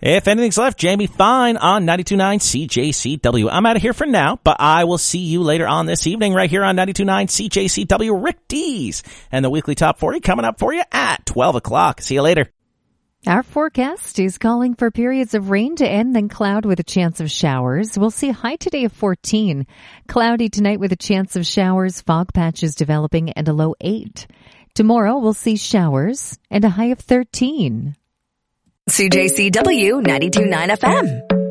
If anything's left, Jamie Fine on 92.9 CJCW. I'm out of here for now, but I will see you later on this evening right here on 92.9 CJCW. Rick Dees and the weekly top 40 coming up for you at 12 o'clock. See you later. Our forecast is calling for periods of rain to end, then cloud with a chance of showers. We'll see a high today of 14. Cloudy tonight with a chance of showers, fog patches developing, and a low 8. Tomorrow we'll see showers and a high of 13. CJCW 92.9 FM.